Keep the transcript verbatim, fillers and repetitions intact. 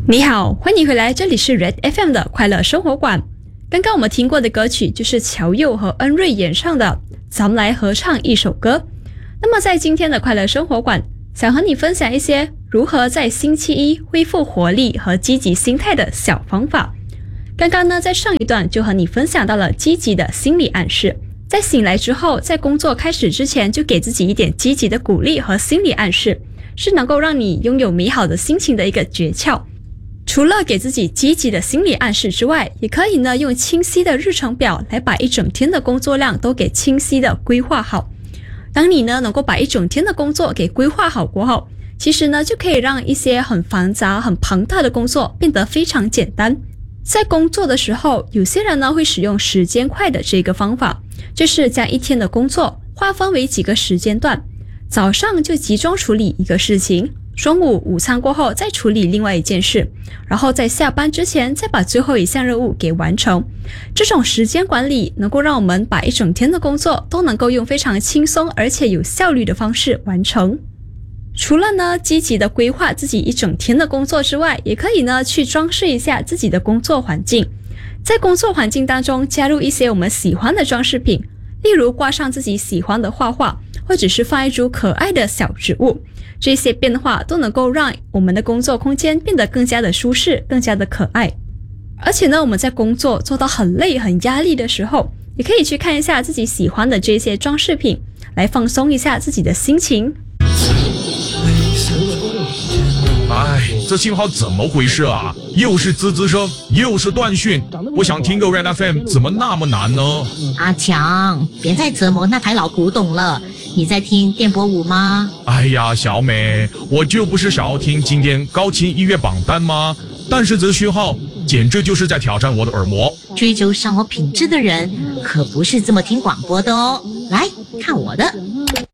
你好，欢迎回来，这里是 Red F M 的快乐生活馆。刚刚我们听过的歌曲就是乔佑和恩瑞演唱的《咱们来合唱一首歌》。那么在今天的快乐生活馆，想和你分享一些如何在星期一恢复活力和积极心态的小方法。刚刚呢，在上一段就和你分享到了积极的心理暗示，在醒来之后，在工作开始之前，就给自己一点积极的鼓励和心理暗示，是能够让你拥有美好的心情的一个诀窍。除了给自己积极的心理暗示之外，也可以呢用清晰的日程表来把一整天的工作量都给清晰的规划好。当你呢能够把一整天的工作给规划好过后，其实呢就可以让一些很繁杂很庞大的工作变得非常简单。在工作的时候，有些人呢会使用时间块的这个方法，就是将一天的工作划分为几个时间段，早上就集中处理一个事情，中午午餐过后再处理另外一件事，然后在下班之前再把最后一项任务给完成。这种时间管理能够让我们把一整天的工作都能够用非常轻松而且有效率的方式完成。除了呢积极的规划自己一整天的工作之外，也可以呢去装饰一下自己的工作环境。在工作环境当中加入一些我们喜欢的装饰品，例如挂上自己喜欢的画画，或者是放一株可爱的小植物，这些变化都能够让我们的工作空间变得更加的舒适，更加的可爱。而且呢，我们在工作做到很累很压力的时候，也可以去看一下自己喜欢的这些装饰品，来放松一下自己的心情。 哎，这信号怎么回事啊？又是滋滋声，又是断讯。我想听个 Red F M， 怎么那么难呢？ 阿强，别再折磨那台老古董了。你在听电波舞吗？ 哎呀，小美，我就不是想要听今天高清音乐榜单吗？但是这讯号简直就是在挑战我的耳膜。 追求生活品质的人可不是这么听广播的哦。来看我的。